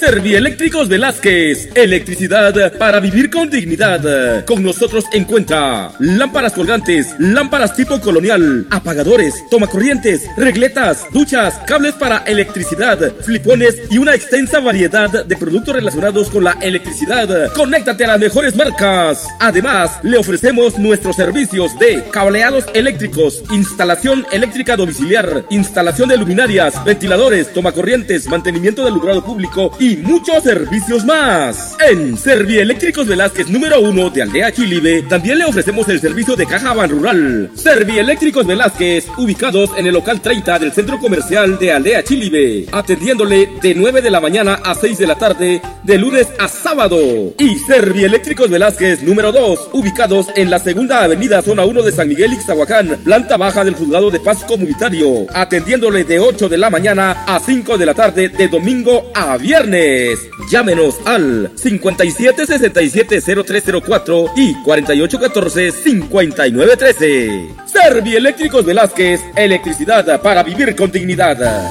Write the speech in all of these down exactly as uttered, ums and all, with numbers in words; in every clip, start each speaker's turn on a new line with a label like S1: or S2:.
S1: Servieléctricos Velázquez, electricidad para vivir con dignidad. Con nosotros encuentra lámparas colgantes, lámparas tipo colonial, apagadores, tomacorrientes, regletas, duchas, cables para electricidad, flipones y una extensa variedad de productos relacionados con la electricidad. Conéctate a las mejores marcas. Además, le ofrecemos nuestros servicios de cableados eléctricos, instalación eléctrica domiciliar, instalación de luminarias, ventiladores, tomacorrientes, mantenimiento del alumbrado público y muchos servicios más. En Servieléctricos Velázquez número uno de Aldea Chilibe también le ofrecemos el servicio de caja van rural. Servieléctricos Velázquez, ubicados en el local treinta del centro comercial de Aldea Chilibe, atendiéndole de nueve de la mañana a seis de la tarde, de lunes a sábado. Y Servieléctricos Velázquez número dos, ubicados en la segunda avenida zona uno de San Miguel Ixtahuacán, planta baja del juzgado de paz comunitario, atendiéndole de ocho de la mañana a cinco de la tarde, de domingo a viernes. Llámenos al cincuenta y siete sesenta y siete cero tres cero cuatro y cuarenta y ocho catorce cincuenta y nueve trece. Servieléctricos Velázquez, electricidad para vivir con dignidad.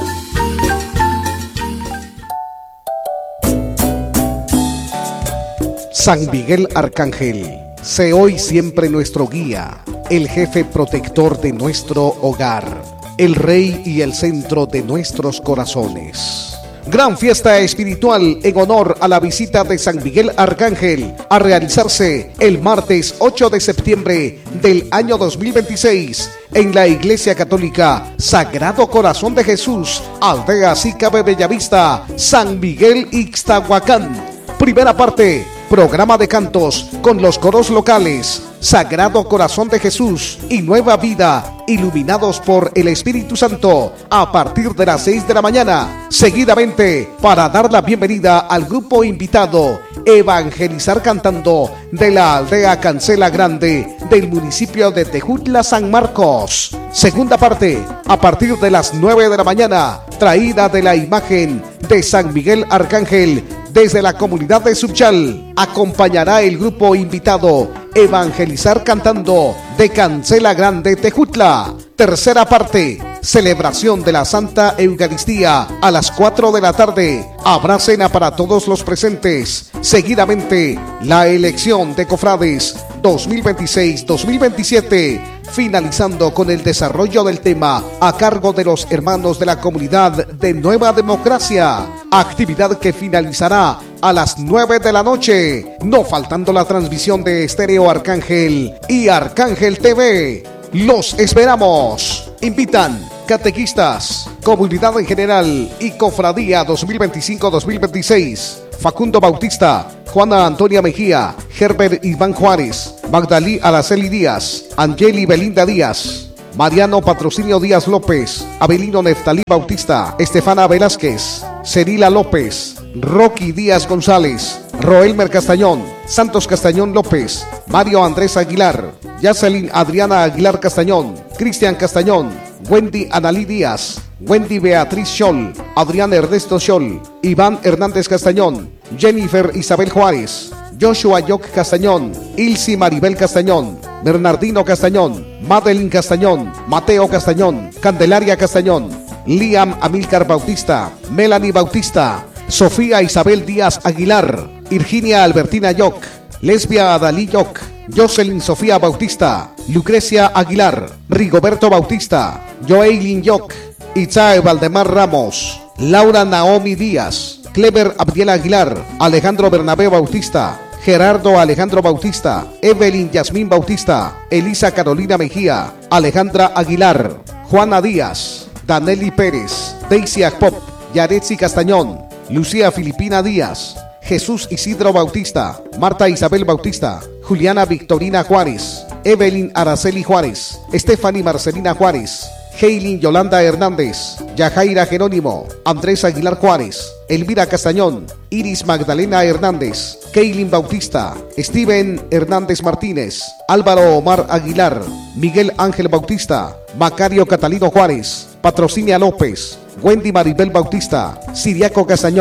S2: San Miguel Arcángel, sé hoy siempre nuestro guía, el jefe protector de nuestro hogar, el rey y el centro de nuestros corazones. Gran fiesta espiritual en honor a la visita de San Miguel Arcángel a realizarse el martes ocho de septiembre del año dos mil veintiséis en la Iglesia Católica Sagrado Corazón de Jesús, Aldea Sicabe Bellavista, San Miguel Ixtahuacán. Primera parte, programa de cantos con los coros locales Sagrado Corazón de Jesús y Nueva Vida, iluminados por el Espíritu Santo, a partir de las seis de la mañana. Seguidamente, para dar la bienvenida al grupo invitado, Evangelizar Cantando, de la aldea Cancela Grande, del municipio de Tejutla, San Marcos. Segunda parte, a partir de las nueve de la mañana, traída de la imagen de San Miguel Arcángel desde la comunidad de Subchal. Acompañará el grupo invitado Evangelizar Cantando de Cancela Grande, Tejutla. Tercera parte, celebración de la Santa Eucaristía a las cuatro de la tarde. Habrá cena para todos los presentes. Seguidamente, la elección de cofrades dos mil veintiséis dos mil veintisiete, finalizando con el desarrollo del tema a cargo de los hermanos de la comunidad de Nueva Democracia. Actividad que finalizará a las nueve de la noche, no faltando la transmisión de Estéreo Arcángel y Arcángel T V. Los esperamos. Invitan catequistas, comunidad en general y cofradía dos mil veinticinco dos mil veintiséis. Facundo Bautista, Juana Antonia Mejía, Herbert Iván Juárez, Magdalí Araceli Díaz, Angeli Belinda Díaz, Mariano Patrocinio Díaz López, Abelino Neftalí Bautista, Estefana Velázquez, Cerila López, Rocky Díaz González, Roelmer Castañón, Santos Castañón López, Mario Andrés Aguilar, Yacelin Adriana Aguilar Castañón, Cristian Castañón, Wendy Analí Díaz, Wendy Beatriz Scholl, Adrián Ernesto Scholl, Iván Hernández Castañón, Jennifer Isabel Juárez, Joshua Yoc Castañón, Ilsi Maribel Castañón, Bernardino Castañón, Madeline Castañón, Mateo Castañón, Candelaria Castañón, Liam Amílcar Bautista, Melanie Bautista, Sofía Isabel Díaz Aguilar, Virginia Albertina Yoc, Lesbia Adalí Yoc, Jocelyn Sofía Bautista, Lucrecia Aguilar, Rigoberto Bautista, Joeilin Yoc, Itzae Valdemar Ramos, Laura Naomi Díaz, Clever Abdiel Aguilar, Alejandro Bernabé Bautista, Gerardo Alejandro Bautista, Evelyn Yasmín Bautista, Elisa Carolina Mejía, Alejandra Aguilar, Juana Díaz, Daneli Pérez, Daisy Akpop, Yaretsi Castañón, Lucía Filipina Díaz, Jesús Isidro Bautista, Marta Isabel Bautista, Juliana Victorina Juárez, Evelyn Araceli Juárez, Stephanie Marcelina Juárez, Heilin Yolanda Hernández, Yajaira Jerónimo, Andrés Aguilar Juárez, Elvira Castañón, Iris Magdalena Hernández, Keilin Bautista, Steven Hernández Martínez, Álvaro Omar Aguilar, Miguel Ángel Bautista, Macario Catalino Juárez, Patrocinia López, Wendy Maribel Bautista, Siriaco Castañón,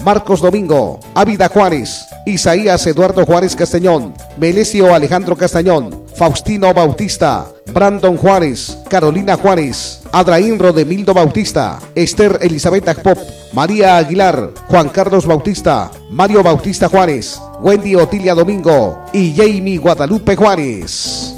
S2: Marcos Domingo, Ávida Juárez, Isaías Eduardo Juárez Castañón, Melesio Alejandro Castañón, Faustino Bautista, Brandon Juárez, Carolina Juárez, Adraín Rodemildo Bautista, Esther Elizabeth Agpop, María Aguilar, Juan Carlos Bautista, Mario Bautista Juárez, Wendy Otilia Domingo y Jamie Guadalupe Juárez.